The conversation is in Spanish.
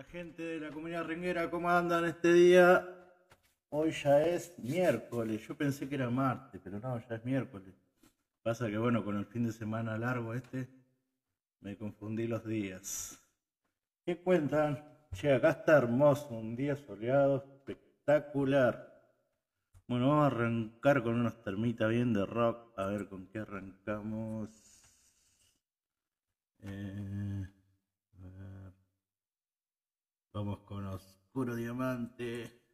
Gente de la comunidad renguera, ¿cómo andan este día? Hoy ya es miércoles, yo pensé que era martes, pero no, ya es miércoles. Pasa que bueno, con el fin de semana largo me confundí los días. ¿Qué cuentan? Che, acá está hermoso, un día soleado, espectacular. Bueno, vamos a arrancar con unos termitas bien de rock, a ver con qué arrancamos. A ver, vamos con Oscuro Diamante.